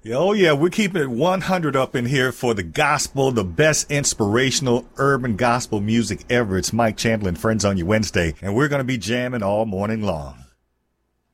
Oh, yeah, we're keeping it 100 up in here for the gospel, the best inspirational urban gospel music ever. It's Mike Chandler and Friends on your Wednesday, and we're going to be jamming all morning long.